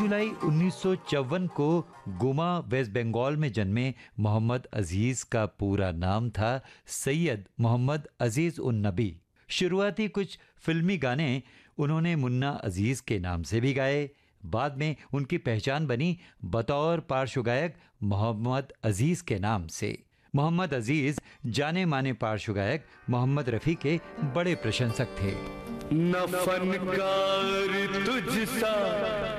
जुलाई 1954 को गुमा वेस्ट बंगाल में जन्मे मोहम्मद अजीज का पूरा नाम था सैयद मोहम्मद अजीज उन नबी। शुरुआती कुछ फिल्मी गाने उन्होंने मुन्ना अजीज के नाम से भी गाए। बाद में उनकी पहचान बनी बतौर पार्श्व गायक मोहम्मद अजीज के नाम से। मोहम्मद अजीज जाने माने पार्श्व गायक मोहम्मद रफ़ी के बड़े प्रशंसक थे। न फनकार तुझसा